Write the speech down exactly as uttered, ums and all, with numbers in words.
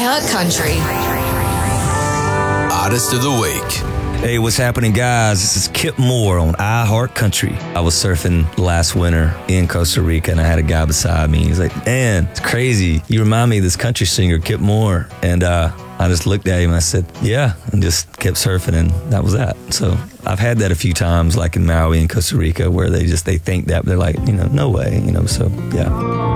iHeart Country. Artist of the Week. Hey, what's happening, guys? This is Kip Moore on iHeart Country. I was surfing last winter in Costa Rica, and I had a guy beside me. He's like, man, it's crazy. You remind me of this country singer, Kip Moore. And uh, I just looked at him and I said, yeah, and just kept surfing, and that was that. So I've had that a few times, like in Maui and Costa Rica, where they just, they think that, they're like, you know, no way, you know, so yeah.